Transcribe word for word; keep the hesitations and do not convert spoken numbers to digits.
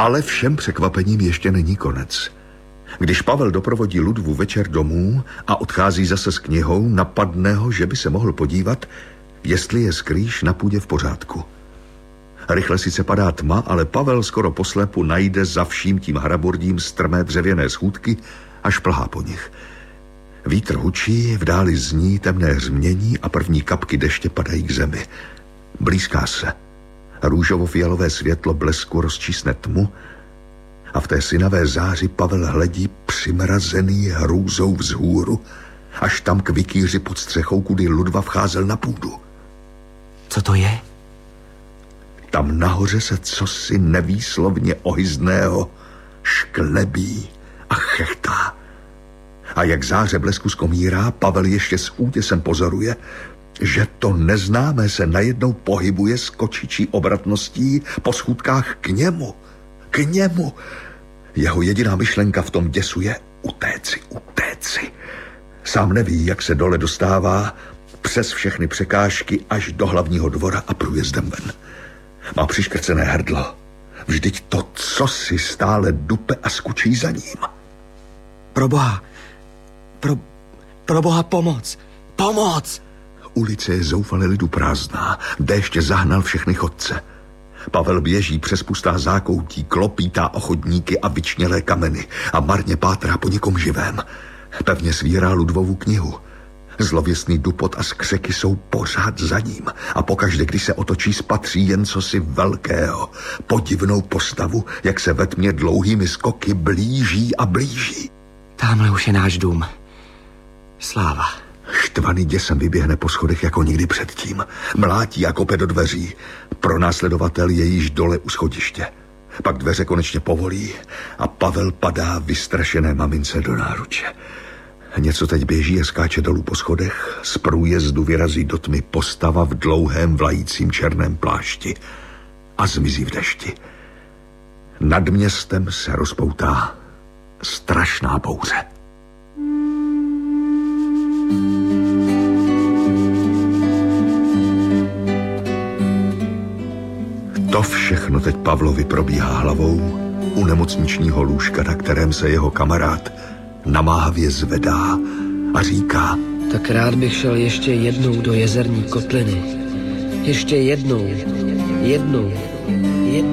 Ale všem překvapením ještě není konec. Když Pavel doprovodí Ludvu večer domů a odchází zase s knihou, napadne ho, že by se mohl podívat, jestli je skrýš na půdě v pořádku. Rychle sice padá tma, ale Pavel skoro poslepu najde za vším tím hraburdím strmé dřevěné schůdky a šplhá po nich. Vítr hučí, v dáli zní temné hřmění a první kapky deště padají k zemi. Blízká se. Růžovo-fialové světlo blesku rozčísne tmu a v té synavé záři Pavel hledí přimrazený hrůzou vzhůru, až tam k vikýři pod střechou, kudy Ludva vcházel na půdu. Co to je? Tam nahoře se cosi nevýslovně ohyzného šklebí a chechtá. A jak záře blesku skomírá, Pavel ještě s úděsem pozoruje, že to neznámé se najednou pohybuje s kočičí obratností po schůdkách k němu. K němu. Jeho jediná myšlenka v tom děsu je utéci, utéci. Sám neví, jak se dole dostává přes všechny překážky až do hlavního dvora a průjezdem ven. Má přiškrcené hrdlo. Vždyť to cosi stále dupe a skučí za ním. Proboha, pro, proboha pomoc, pomoc! Ulice je zoufale lidu prázdná, déšť zahnal všechny chodce. Pavel běží přes pustá zákoutí, klopítá o chodníky a vyčnělé kameny a marně pátrá po někom živém. Pevně svírá Ludvovu knihu. Zlověstný dupot a skřeky jsou pořád za ním a pokaždé, když se otočí, spatří jen cosi velkého, podivnou postavu, jak se ve tmě dlouhými skoky blíží a blíží. Támhle už je náš dům. Sláva. Štvaný děsem vyběhne po schodech jako nikdy předtím. Mlátí a kope do dveří. Pronásledovatel je již dole u schodiště. Pak dveře konečně povolí a Pavel padá vystrašené mamince do náruče. Něco teď běží a skáče dolů po schodech. Z průjezdu vyrazí do tmy postava v dlouhém vlajícím černém plášti a zmizí v dešti. Nad městem se rozpoutá strašná bouře. To všechno teď Pavlovi probíhá hlavou u nemocničního lůžka, na kterém se jeho kamarád namáhavě zvedá a říká: Tak rád bych šel ještě jednou do jezerní kotliny. Ještě jednou. Jednou. jednou.